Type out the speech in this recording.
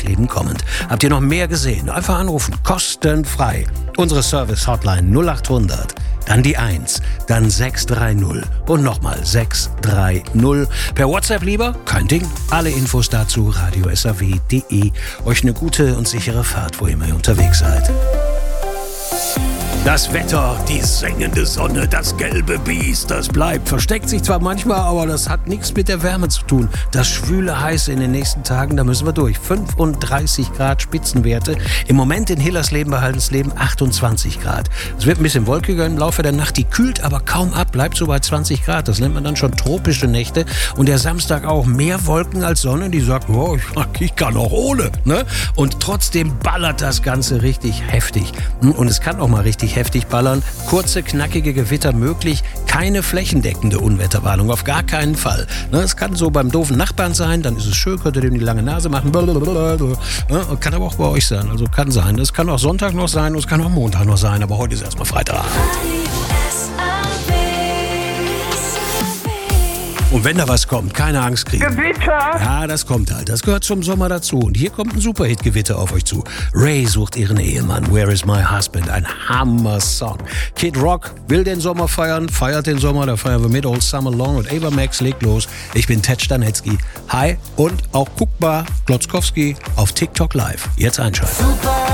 Leben kommend. Habt ihr noch mehr gesehen? Einfach anrufen, kostenfrei. Unsere Service-Hotline 0800, dann die 1, dann 630 und nochmal 630. Per WhatsApp lieber? Kein Ding. Alle Infos dazu radiosaw.de. Euch eine gute und sichere Fahrt, wo immer ihr unterwegs seid. Das Wetter, die sengende Sonne, das gelbe Biest, das bleibt. Versteckt sich zwar manchmal, aber das hat nichts mit der Wärme zu tun. Das schwüle Heiße in den nächsten Tagen, da müssen wir durch. 35 Grad Spitzenwerte. Im Moment in Hillersleben bei Haldensleben 28 Grad. Es wird ein bisschen wolkiger im Laufe der Nacht. Die kühlt aber kaum ab, bleibt so bei 20 Grad. Das nennt man dann schon tropische Nächte. Und der Samstag auch mehr Wolken als Sonne. Die sagt, oh, ich kann auch ohne. Ne? Und trotzdem ballert das Ganze richtig heftig. Und es kann auch mal richtig heftig ballern. Kurze, knackige Gewitter möglich. Keine flächendeckende Unwetterwarnung. Auf gar keinen Fall. Es kann so beim doofen Nachbarn sein. Dann ist es schön, könnt ihr dem die lange Nase machen. Kann aber auch bei euch sein. Also kann sein. Es kann auch Sonntag noch sein und es kann auch Montag noch sein. Aber heute ist erstmal Freitag. Und wenn da was kommt, keine Angst kriegen. Gewitter! Ja, das kommt halt. Das gehört zum Sommer dazu. Und hier kommt ein Superhit-Gewitter auf euch zu. Ray sucht ihren Ehemann. Where is my husband? Ein Hammer-Song. Kid Rock will den Sommer feiern, feiert den Sommer. Da feiern wir mit All Summer Long. Und Ava Max legt los. Ich bin Ted Stanetzky. Hi und auch guckbar Glotzkowski auf TikTok Live. Jetzt einschalten. Super.